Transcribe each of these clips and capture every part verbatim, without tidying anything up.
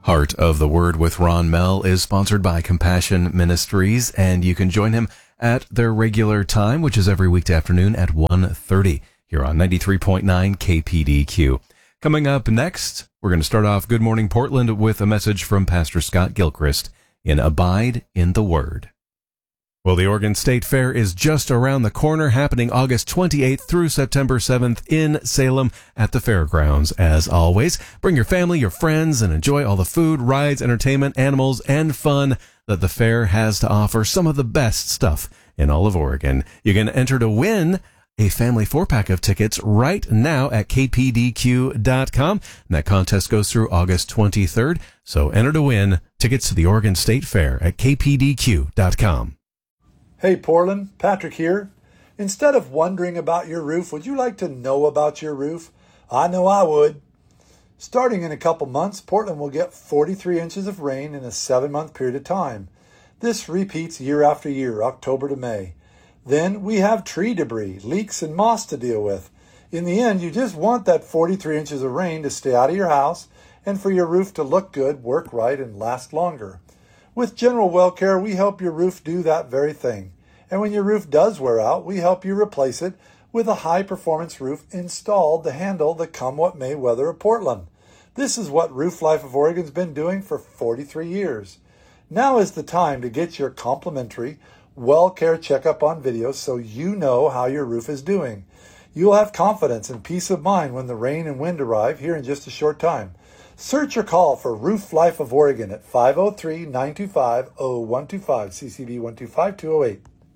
Heart of the Word with Ron Mell is sponsored by Compassion Ministries, and you can join him at their regular time, which is every weekday afternoon at one thirty here on ninety-three point nine K P D Q. Coming up next, we're going to start off Good Morning Portland with a message from Pastor Scott Gilchrist in Abide in the Word. Well, the Oregon State Fair is just around the corner, happening August twenty-eighth through September seventh in Salem at the fairgrounds. As always, bring your family, your friends, and enjoy all the food, rides, entertainment, animals, and fun that the fair has to offer. Some of the best stuff in all of Oregon. You can enter to win a family four-pack of tickets right now at K P D Q dot com. And that contest goes through August twenty-third. So enter to win tickets to the Oregon State Fair at K P D Q dot com. Hey Portland, Patrick here. Instead of wondering about your roof, would you like to know about your roof? I know I would. Starting in a couple months, Portland will get forty-three inches of rain in a seven-month period of time. This repeats year after year, October to May. Then we have tree debris, leaks, and moss to deal with. In the end, you just want that forty-three inches of rain to stay out of your house and for your roof to look good, work right, and last longer. With General Well Care, we help your roof do that very thing. And when your roof does wear out, we help you replace it with a high-performance roof installed to handle the come-what-may weather of Portland. This is what Roof Life of Oregon's been doing for forty-three years. Now is the time to get your complimentary Well Care checkup on video so you know how your roof is doing. You'll have confidence and peace of mind when the rain and wind arrive here in just a short time. Search or call for Roof Life of Oregon at five oh three, nine two five, oh one two five, C C B one two five two oh eight.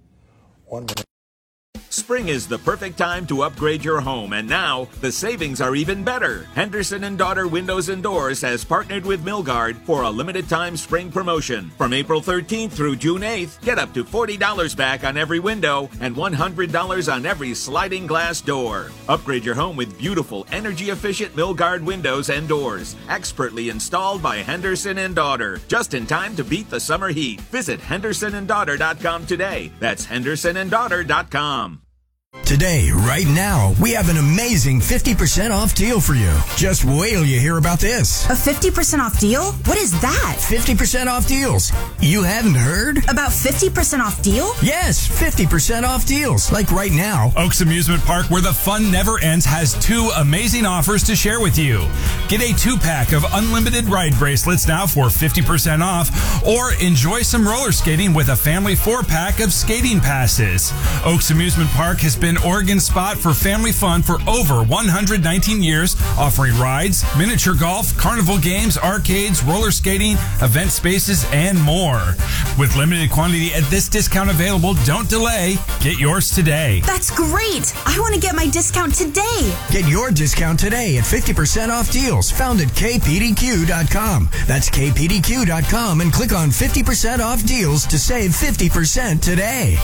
One minute. Spring is the perfect time to upgrade your home, and now the savings are even better. Henderson and Daughter Windows and Doors has partnered with Milgard for a limited-time spring promotion. From April thirteenth through June eighth, get up to forty dollars back on every window and one hundred dollars on every sliding glass door. Upgrade your home with beautiful, energy-efficient Milgard windows and doors, expertly installed by Henderson and Daughter, just in time to beat the summer heat. Visit henderson and daughter dot com today. That's henderson and daughter dot com. Today, right now, we have an amazing fifty percent off deal for you. Just wait till you hear about this. A fifty percent off deal? What is that? fifty percent off deals. You haven't heard? About fifty percent off deal? Yes, fifty percent off deals. Like right now. Oaks Amusement Park, where the fun never ends, has two amazing offers to share with you. Get a two-pack of unlimited ride bracelets now for fifty percent off, or enjoy some roller skating with a family four-pack of skating passes. Oaks Amusement Park has been Oregon's spot for family fun for over one hundred nineteen years, offering rides, miniature golf, carnival games, arcades, roller skating, event spaces, and more. With limited quantity at this discount available, don't delay. Get yours today. That's great. I want to get my discount today. Get your discount today at fifty percent off deals found at K P D Q dot com. That's K P D Q dot com and click on fifty percent off deals to save fifty percent today.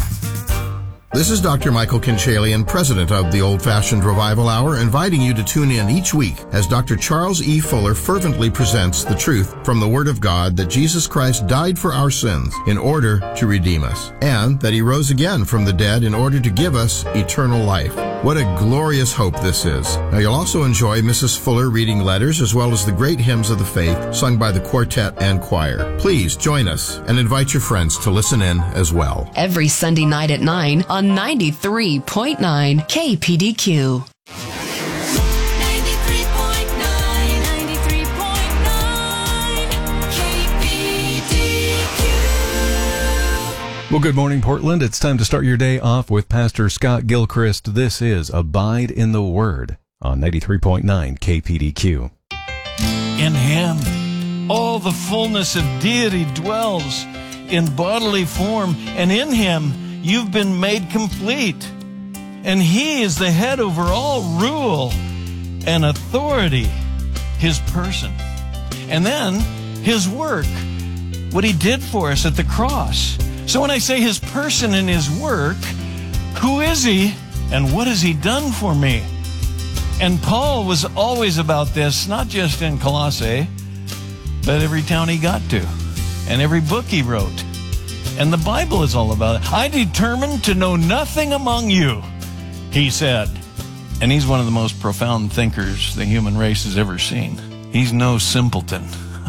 This is Doctor Michael Kinchalian, president of the Old Fashioned Revival Hour, inviting you to tune in each week as Doctor Charles E. Fuller fervently presents the truth from the Word of God that Jesus Christ died for our sins in order to redeem us, and that He rose again from the dead in order to give us eternal life. What a glorious hope this is. Now, you'll also enjoy Missus Fuller reading letters as well as the great hymns of the faith sung by the quartet and choir. Please join us and invite your friends to listen in as well. Every Sunday night at nine on ninety-three point nine K P D Q. Well, good morning, Portland. It's time to start your day off with Pastor Scott Gilchrist. This is Abide in the Word on ninety-three point nine K P D Q. In Him, all the fullness of deity dwells in bodily form, and in Him you've been made complete. And He is the head over all rule and authority, His person. And then His work, what He did for us at the cross. So when I say His person and His work, who is He and what has He done for me? And Paul was always about this, not just in Colossae, but every town he got to and every book he wrote. And the Bible is all about it. I determined to know nothing among you, he said. And he's one of the most profound thinkers the human race has ever seen. He's no simpleton.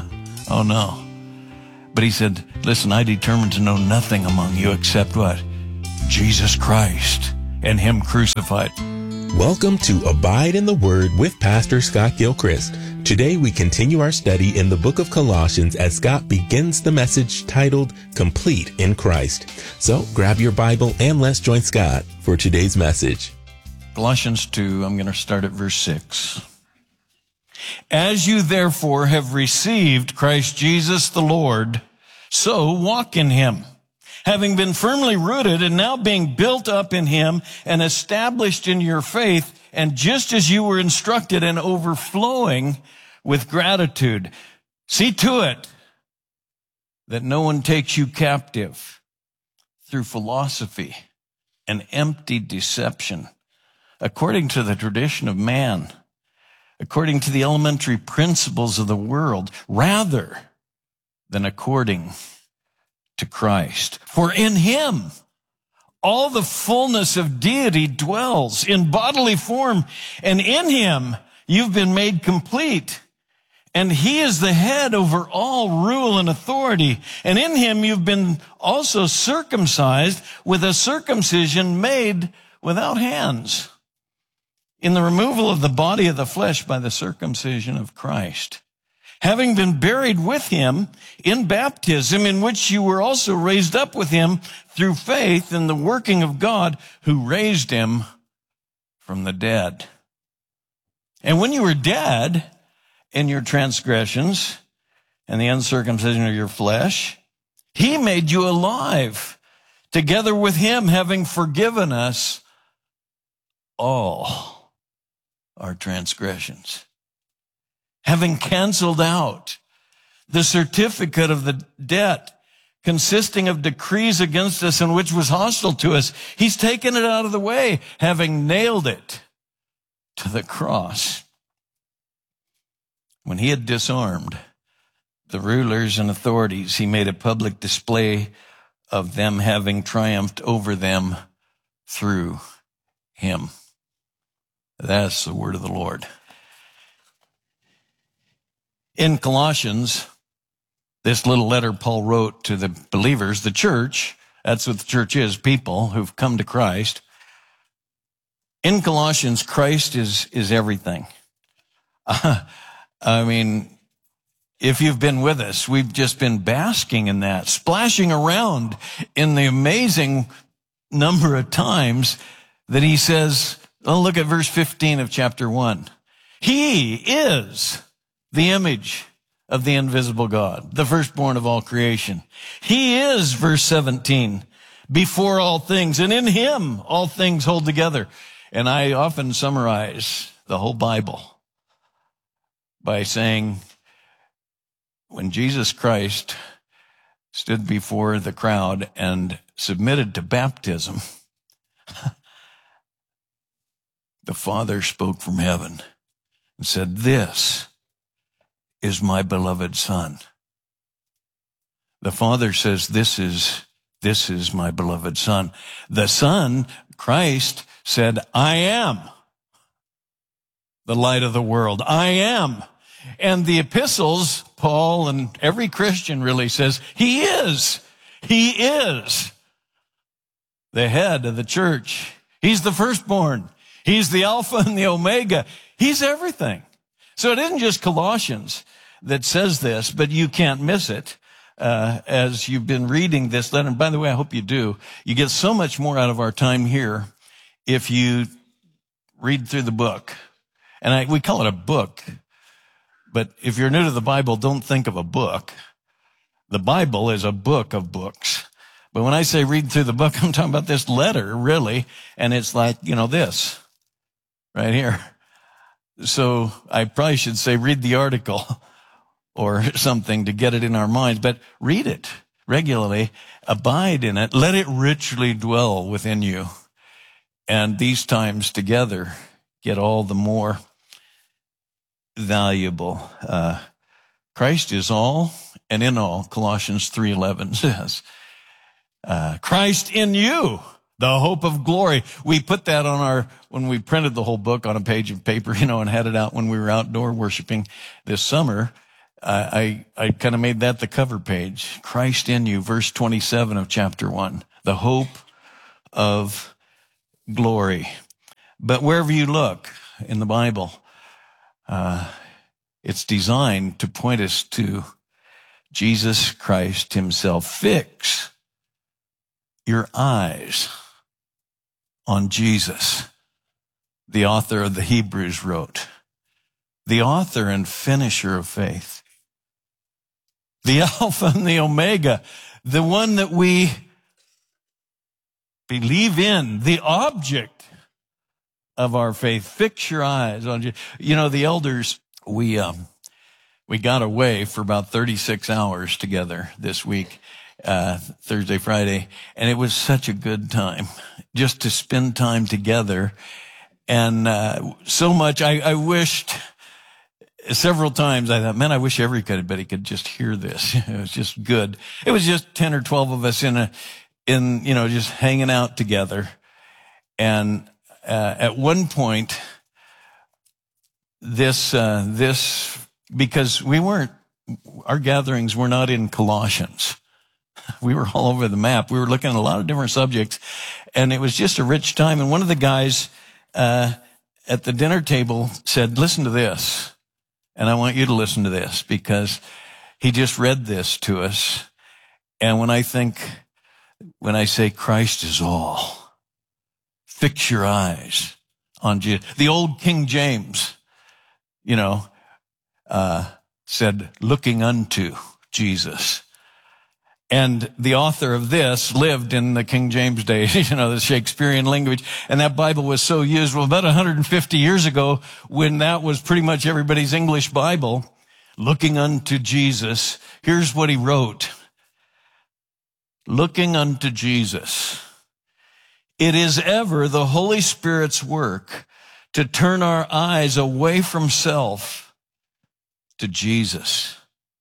Oh, no. But he said, listen, I determined to know nothing among you except what? Jesus Christ and him crucified. Welcome to Abide in the Word with Pastor Scott Gilchrist. Today we continue our study in the book of Colossians as Scott begins the message titled Complete in Christ. So grab your Bible and let's join Scott for today's message. Colossians two, I'm going to start at verse six. As you therefore have received Christ Jesus the Lord, so walk in him, having been firmly rooted and now being built up in him and established in your faith, and just as you were instructed and overflowing with gratitude. See to it that no one takes you captive through philosophy and empty deception, according to the tradition of man, according to the elementary principles of the world, rather than according to Christ. For in him all the fullness of deity dwells in bodily form, and in him you've been made complete. And he is the head over all rule and authority. And in him you've been also circumcised with a circumcision made without hands, in the removal of the body of the flesh by the circumcision of Christ, having been buried with him in baptism, in which you were also raised up with him through faith in the working of God who raised him from the dead. And when you were dead in your transgressions and the uncircumcision of your flesh, he made you alive together with him, having forgiven us all our transgressions, having canceled out the certificate of the debt consisting of decrees against us and which was hostile to us. He's taken it out of the way, having nailed it to the cross. When he had disarmed the rulers and authorities, he made a public display of them, having triumphed over them through him. That's the word of the Lord. In Colossians, this little letter Paul wrote to the believers, the church, that's what the church is, people who've come to Christ. In Colossians, Christ is, is everything. Uh, I mean, if you've been with us, we've just been basking in that, splashing around in the amazing number of times that he says, oh, look at verse fifteen of chapter one. He is the image of the invisible God, the firstborn of all creation. He is, verse seventeen, before all things, and in him all things hold together. And I often summarize the whole Bible by saying, when Jesus Christ stood before the crowd and submitted to baptism, the Father spoke from heaven and said, this is my beloved Son. The Father says, this is, this is my beloved Son. The Son, Christ, said, I am the light of the world. I am. And the epistles, Paul and every Christian really says, he is. He is the head of the church. He's the firstborn. He's the Alpha and the Omega. He's everything. So it isn't just Colossians that says this, but you can't miss it uh, as you've been reading this letter. And by the way, I hope you do. You get so much more out of our time here if you read through the book. And I, we call it a book. But if you're new to the Bible, don't think of a book. The Bible is a book of books. But when I say read through the book, I'm talking about this letter, really. And it's like, you know, this right here. So I probably should say read the article or something to get it in our minds. But read it regularly. Abide in it. Let it richly dwell within you. And these times together get all the more valuable. Uh, Christ is all and in all, Colossians three eleven says. Uh, Christ in you, the hope of glory. We put that on our, when we printed the whole book on a page of paper, you know, and had it out when we were outdoor worshiping this summer. I, I, I kind of made that the cover page. Christ in you, verse twenty-seven of chapter one, the hope of glory. But wherever you look in the Bible, uh, it's designed to point us to Jesus Christ himself. Fix your eyes on Jesus, the author of the Hebrews wrote. The author and finisher of faith. The Alpha and the Omega. The one that we believe in. The object of our faith. Fix your eyes on Jesus. You know, the elders, we, um, we got away for about thirty-six hours together this week, uh, Thursday, Friday. And it was such a good time just to spend time together. And, uh, so much, I, I wished, several times I thought, man, I wish everybody could just hear this. It was just good. It was just ten or twelve of us in a, in, you know, just hanging out together. And, uh, at one point, this, uh, this, because we weren't, our gatherings were not in Colossians. We were all over the map. We were looking at a lot of different subjects, and it was just a rich time. And one of the guys, uh, at the dinner table said, listen to this. And I want you to listen to this, because he just read this to us. And when I think, when I say Christ is all, fix your eyes on Jesus. The old King James, you know, uh, said, looking unto Jesus. And the author of this lived in the King James days, you know, the Shakespearean language. And that Bible was so used. Well, about one hundred fifty years ago, when that was pretty much everybody's English Bible, looking unto Jesus, here's what he wrote. Looking unto Jesus. It is ever the Holy Spirit's work to turn our eyes away from self to Jesus.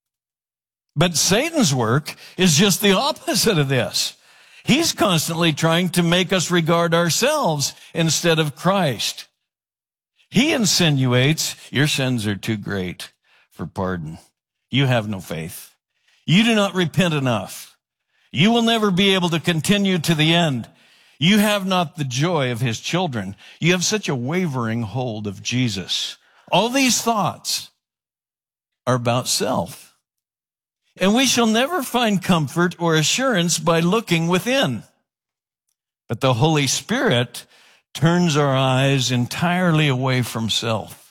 But Satan's work is just the opposite of this. He's constantly trying to make us regard ourselves instead of Christ. He insinuates, your sins are too great for pardon. You have no faith. You do not repent enough. You will never be able to continue to the end. You have not the joy of his children. You have such a wavering hold of Jesus. All these thoughts are about self. And we shall never find comfort or assurance by looking within. But the Holy Spirit turns our eyes entirely away from self.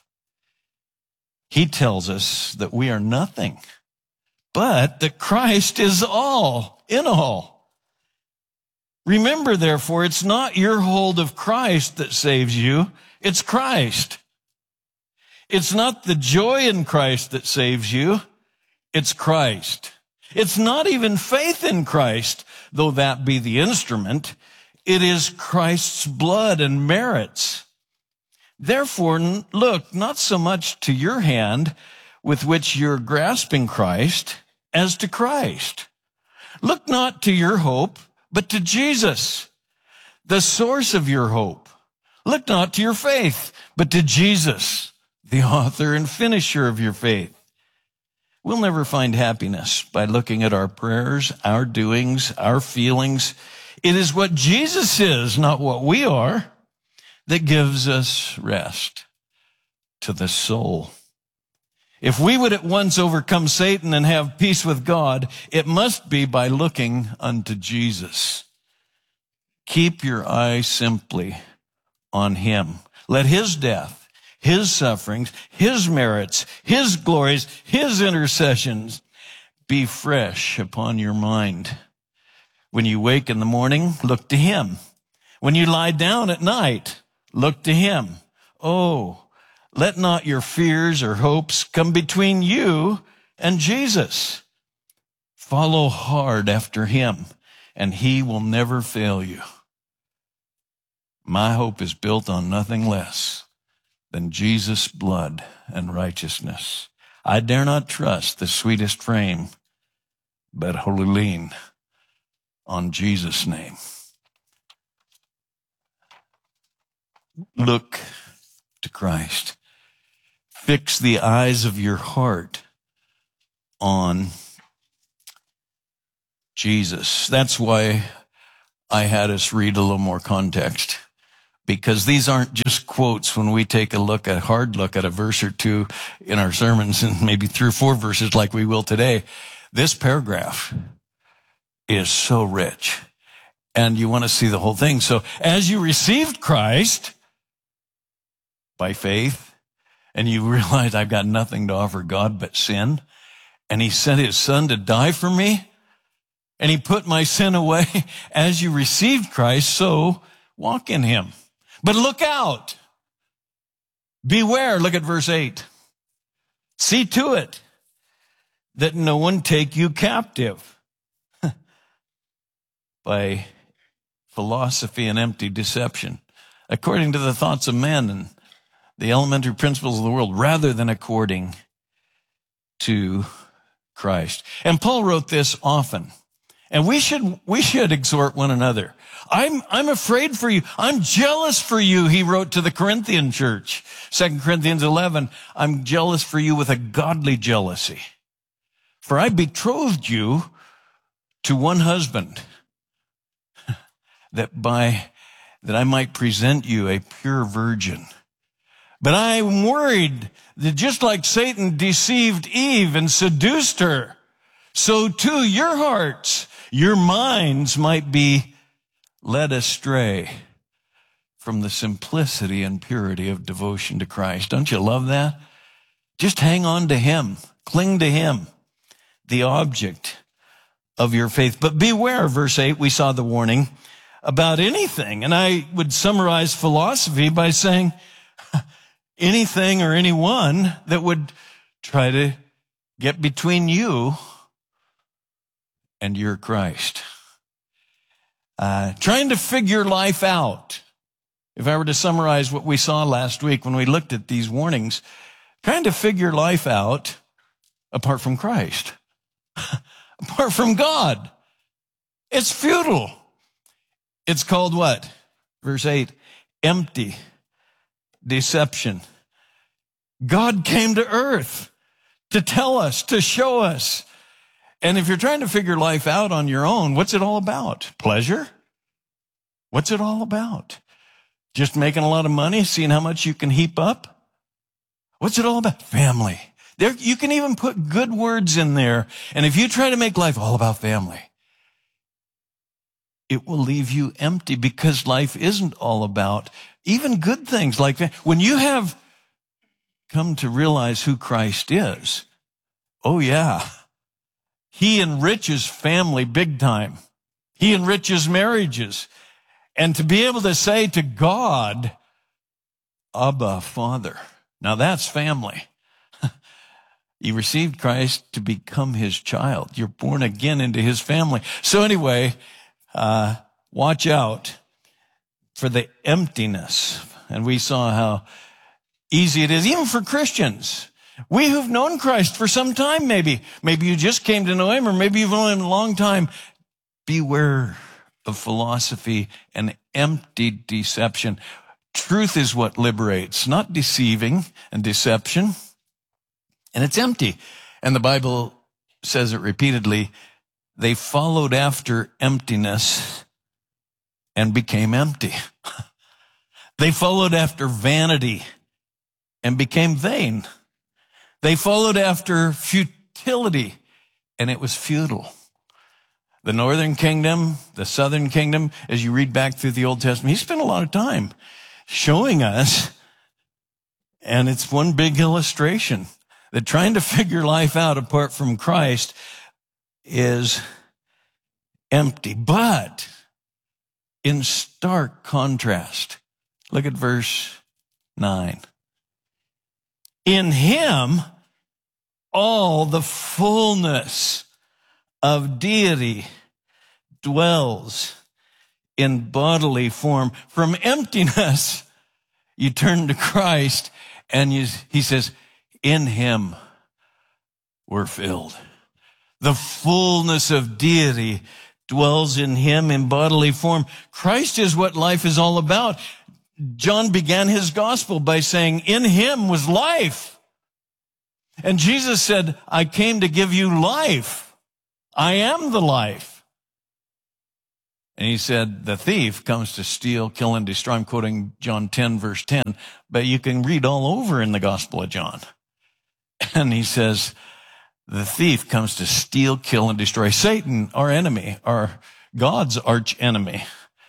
He tells us that we are nothing, but that Christ is all, in all. Remember, therefore, it's not your hold of Christ that saves you, it's Christ. It's not the joy in Christ that saves you, it's Christ. It's not even faith in Christ, though that be the instrument. It is Christ's blood and merits. Therefore, look not so much to your hand with which you're grasping Christ as to Christ. Look not to your hope, but to Jesus, the source of your hope. Look not to your faith, but to Jesus, the author and finisher of your faith. We'll never find happiness by looking at our prayers, our doings, our feelings. It is what Jesus is, not what we are, that gives us rest to the soul. If we would at once overcome Satan and have peace with God, it must be by looking unto Jesus. Keep your eye simply on him. Let his death, his sufferings, his merits, his glories, his intercessions be fresh upon your mind. When you wake in the morning, look to him. When you lie down at night, look to him. Oh, let not your fears or hopes come between you and Jesus. Follow hard after him, and he will never fail you. My hope is built on nothing less than Jesus' blood and righteousness. I dare not trust the sweetest frame, but wholly lean on Jesus' name. Look to Christ. Fix the eyes of your heart on Jesus. That's why I had us read a little more context, because these aren't just quotes when we take a look, a hard look at a verse or two in our sermons, and maybe three or four verses like we will today. This paragraph is so rich, and you want to see the whole thing. So as you received Christ by faith, and you realize I've got nothing to offer God but sin, and he sent his son to die for me, and he put my sin away. As you received Christ, so walk in him. But look out. Beware. Look at verse eight. See to it that no one take you captive by philosophy and empty deception, according to the thoughts of men and the elementary principles of the world, rather than according to Christ. And Paul wrote this often. And we should, we should exhort one another. I'm, I'm afraid for you. I'm jealous for you, he wrote to the Corinthian church. Second Corinthians eleven, I'm jealous for you with a godly jealousy. For I betrothed you to one husband, that by, that I might present you a pure virgin. But I'm worried that just like Satan deceived Eve and seduced her, so too your hearts, your minds might be led astray from the simplicity and purity of devotion to Christ. Don't you love that? Just hang on to him. Cling to him, the object of your faith. But beware, verse eight, we saw the warning about anything. And I would summarize philosophy by saying anything or anyone that would try to get between you and your Christ. Uh, trying to figure life out. If I were to summarize what we saw last week when we looked at these warnings, trying to figure life out apart from Christ, apart from God, it's futile. It's called what? Verse eight, empty deception. God came to earth to tell us, to show us. And if you're trying to figure life out on your own, what's it all about? Pleasure? What's it all about? Just making a lot of money, seeing how much you can heap up? What's it all about? Family. There, you can even put good words in there. And if you try to make life all about family, it will leave you empty, because life isn't all about even good things like that. When you have come to realize who Christ is, oh yeah, he enriches family big time. He enriches marriages. And to be able to say to God, Abba, Father. Now that's family. You received Christ to become his child. You're born again into his family. So anyway, uh, watch out for the emptiness. And we saw how easy it is, even for Christians. We who've known Christ for some time, maybe. Maybe you just came to know him, or maybe you've known him a long time. Beware of philosophy and empty deception. Truth is what liberates, not deceiving and deception. And it's empty. And the Bible says it repeatedly. They followed after emptiness and became empty. They followed after vanity and became vain. They followed after futility, and it was futile. The northern kingdom, the southern kingdom, as you read back through the Old Testament, he spent a lot of time showing us, and it's one big illustration, that trying to figure life out apart from Christ is empty. But in stark contrast, look at verse nine. In him, all the fullness of deity dwells in bodily form. From emptiness, you turn to Christ, and you, he says, in him we're filled. The fullness of deity dwells in him in bodily form. Christ is what life is all about. John began his gospel by saying, in him was life. And Jesus said, I came to give you life. I am the life. And he said, the thief comes to steal, kill, and destroy. I'm quoting John ten, verse ten, but you can read all over in the Gospel of John. And he says, the thief comes to steal, kill, and destroy. Satan, our enemy, our God's arch enemy.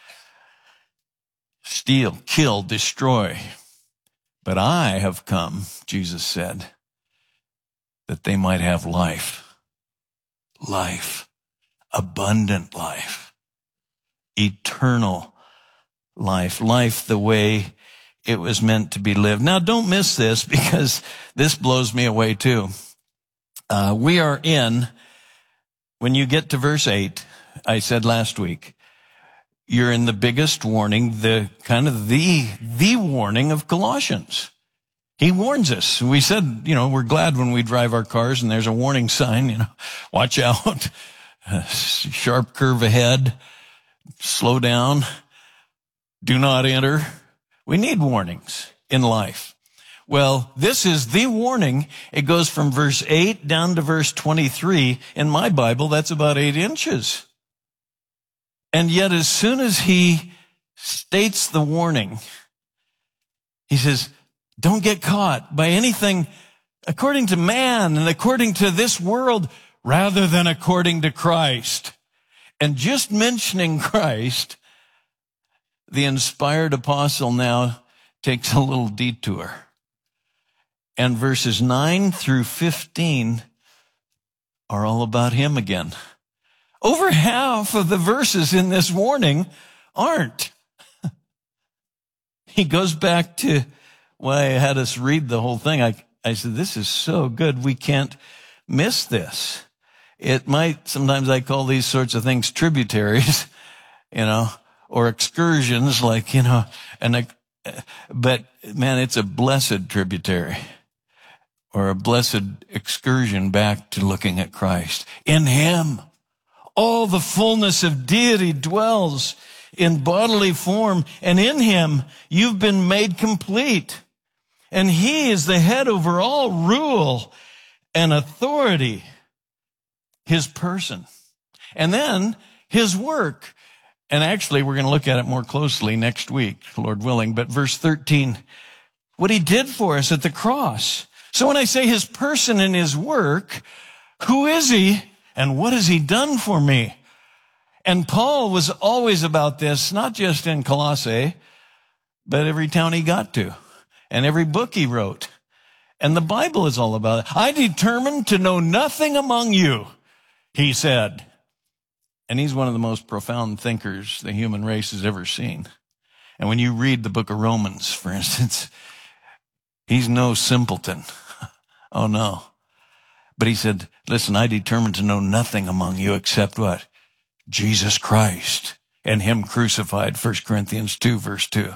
Steal, kill, destroy. But I have come, Jesus said, that they might have life. Life. Abundant life. Eternal life. Life the way it was meant to be lived. Now, don't miss this, because this blows me away too. Uh, we are in, when you get to verse eight, I said last week, you're in the biggest warning, the kind of the, the warning of Colossians. He warns us. We said, you know, we're glad when we drive our cars and there's a warning sign, you know, watch out, sharp curve ahead, slow down, do not enter. We need warnings in life. Well, this is the warning. It goes from verse eight down to verse twenty-three. In my Bible, that's about eight inches. And yet, as soon as he states the warning, he says, don't get caught by anything according to man and according to this world, rather than according to Christ. And just mentioning Christ, the inspired apostle now takes a little detour. And verses nine through fifteen are all about him again. Over half of the verses in this warning aren't. He goes back to why I had us read the whole thing. I, I said, this is so good, we can't miss this. It might, sometimes I call these sorts of things tributaries, you know, or excursions, like, you know, and, but man, it's a blessed tributary. Or a blessed excursion back to looking at Christ. In him, all the fullness of deity dwells in bodily form, and in him you've been made complete. And he is the head over all rule and authority, his person. And then his work. And actually, we're going to look at it more closely next week, Lord willing. But verse thirteen, what he did for us at the cross. So when I say his person and his work, who is he and what has he done for me? And Paul was always about this, not just in Colossae, but every town he got to and every book he wrote. And the Bible is all about it. I determined to know nothing among you, he said. And he's one of the most profound thinkers the human race has ever seen. And when you read the book of Romans, for instance, he's no simpleton. Oh, no. But he said, listen, I determined to know nothing among you except what? Jesus Christ and him crucified, First Corinthians two, verse two.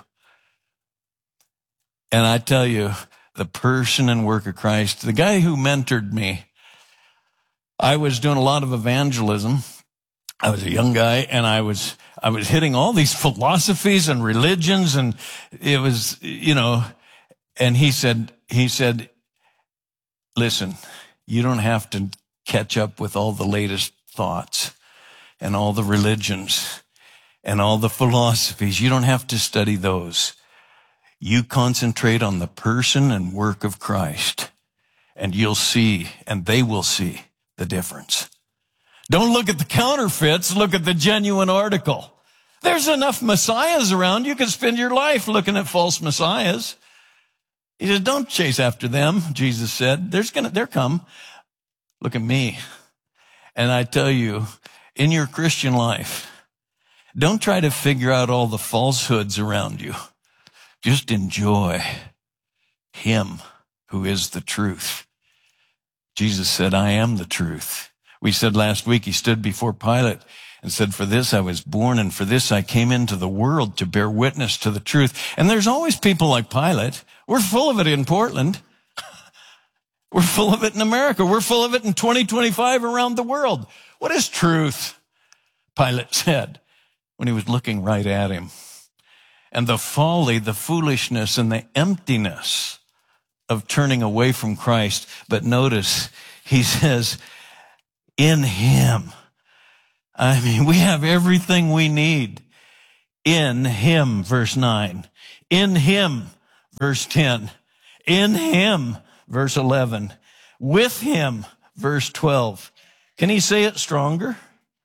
And I tell you, the person and work of Christ, the guy who mentored me, I was doing a lot of evangelism. I was a young guy, and I was I was hitting all these philosophies and religions, and it was, you know, and he said, he said, listen, you don't have to catch up with all the latest thoughts and all the religions and all the philosophies. You don't have to study those. You concentrate on the person and work of Christ, and you'll see, and they will see the difference. Don't look at the counterfeits, look at the genuine article. There's enough messiahs around. You can spend your life looking at false messiahs. He says, don't chase after them, Jesus said. There's gonna, they're come. Look at me. And I tell you, in your Christian life, don't try to figure out all the falsehoods around you. Just enjoy him who is the truth. Jesus said, I am the truth. We said last week, he stood before Pilate and said, for this I was born, and for this I came into the world, to bear witness to the truth. And there's always people like Pilate. We're full of it in Portland. We're full of it in America. We're full of it in twenty twenty-five around the world. What is truth? Pilate said when he was looking right at him. And the folly, the foolishness, and the emptiness of turning away from Christ. But notice, he says, in him. I mean, we have everything we need. In him, verse nine. In him, verse ten. In him, verse eleven. With him, verse twelve. Can he say it stronger?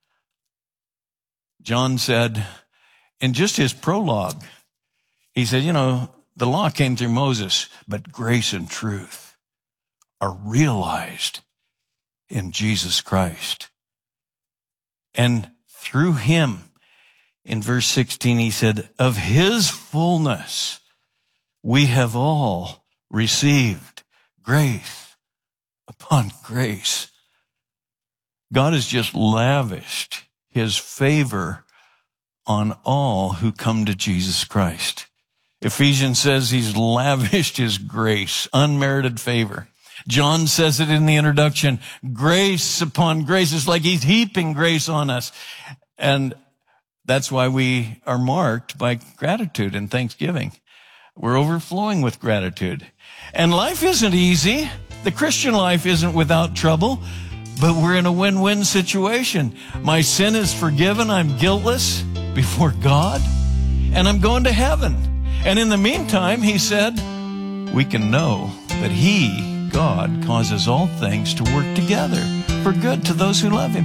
John said, in just his prologue, he said, you know, the law came through Moses, but grace and truth are realized in Jesus Christ. And through him, in verse sixteen, he said, of his fullness, we have all received grace upon grace. God has just lavished his favor on all who come to Jesus Christ. Ephesians says he's lavished his grace, unmerited favor. John says it in the introduction, grace upon grace. It's like he's heaping grace on us. And that's why we are marked by gratitude and thanksgiving. We're overflowing with gratitude. And life isn't easy. The Christian life isn't without trouble, but we're in a win-win situation. My sin is forgiven. I'm guiltless before God, and I'm going to heaven. And in the meantime, he said, we can know that he, God, causes all things to work together for good to those who love him.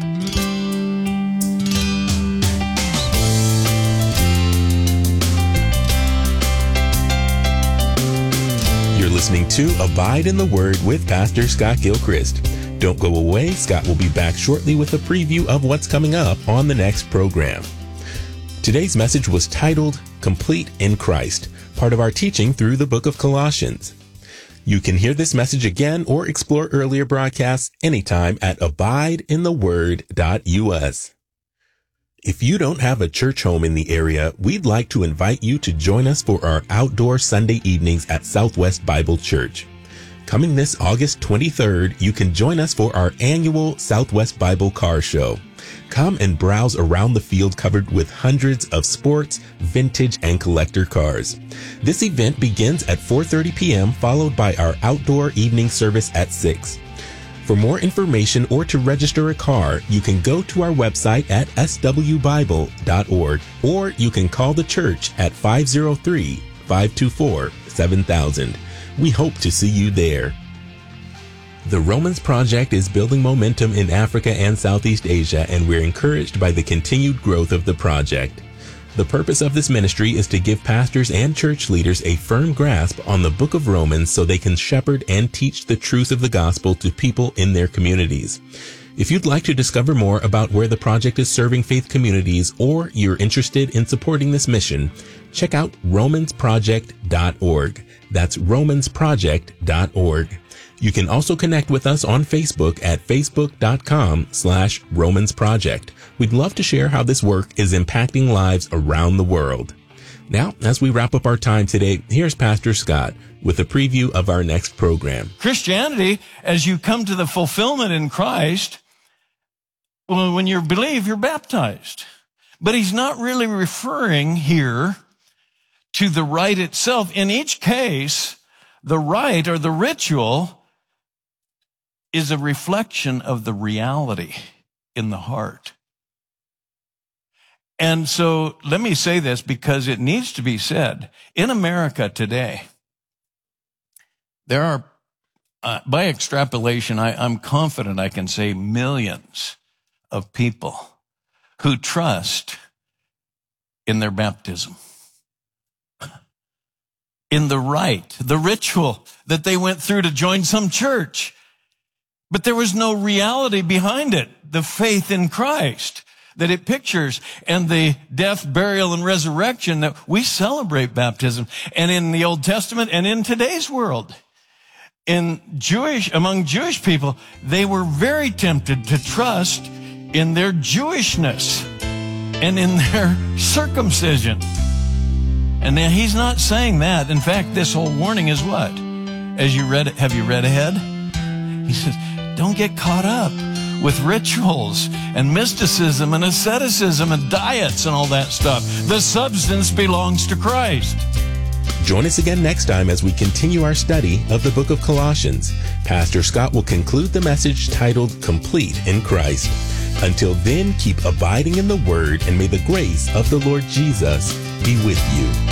You're listening to Abide in the Word with Pastor Scott Gilchrist. Don't go away. Scott will be back shortly with a preview of what's coming up on the next program. Today's message was titled Complete in Christ, part of our teaching through the book of Colossians. You can hear this message again or explore earlier broadcasts anytime at abide in the word dot u s. If you don't have a church home in the area, we'd like to invite you to join us for our outdoor Sunday evenings at Southwest Bible Church. Coming this August twenty-third, you can join us for our annual Southwest Bible Car Show. Come and browse around the field covered with hundreds of sports, vintage, and collector cars. This event begins at four thirty p.m., followed by our outdoor evening service at six. For more information or to register a car, you can go to our website at s w bible dot org, or you can call the church at five oh three, five two four, seven thousand. We hope to see you there. The Romans Project is building momentum in Africa and Southeast Asia, and we're encouraged by the continued growth of the project. The purpose of this ministry is to give pastors and church leaders a firm grasp on the book of Romans so they can shepherd and teach the truth of the gospel to people in their communities. If you'd like to discover more about where the project is serving faith communities, or you're interested in supporting this mission, check out romans project dot org. That's romans project dot org. You can also connect with us on Facebook at facebook.com slash Romans Project. We'd love to share how this work is impacting lives around the world. Now, as we wrap up our time today, here's Pastor Scott with a preview of our next program. Christianity, as you come to the fulfillment in Christ, well, when you believe, you're baptized. But he's not really referring here to the rite itself. In each case, the rite or the ritual is a reflection of the reality in the heart. And so let me say this because it needs to be said. In America today, there are, uh, by extrapolation, I, I'm confident I can say millions of people who trust in their baptism, in the rite, the ritual that they went through to join some church. But there was no reality behind it, the faith in Christ that it pictures, and the death, burial, and resurrection that we celebrate baptism. And in the Old Testament and in today's world, in Jewish, among Jewish people, they were very tempted to trust in their Jewishness and in their circumcision. And now he's not saying that. In fact, this whole warning is what? As you read, have you read ahead? He says, don't get caught up with rituals and mysticism and asceticism and diets and all that stuff. The substance belongs to Christ. Join us again next time as we continue our study of the book of Colossians. Pastor Scott will conclude the message titled Complete in Christ. Until then, keep abiding in the Word, and may the grace of the Lord Jesus be with you.